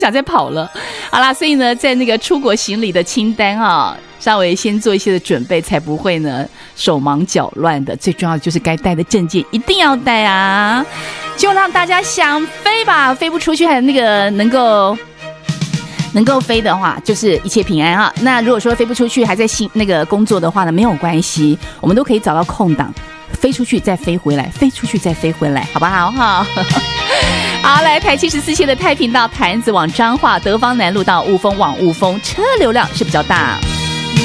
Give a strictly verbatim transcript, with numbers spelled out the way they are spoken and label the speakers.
Speaker 1: 想再跑了。好啦，所以呢，在那个出国行李的清单啊，稍微先做一些的准备，才不会呢手忙脚乱的。最重要的就是该带的证件一定要带啊！就让大家想飞吧，飞不出去，还有那个能够。能够飞的话，就是一切平安啊。那如果说飞不出去，还在新那个工作的话呢，没有关系，我们都可以找到空档，飞出去再飞回来，飞出去再飞回来，好不好哈？好，来台七十四线的太平到潭子往彰化，德芳南路到雾峰往雾峰，车流量是比较大。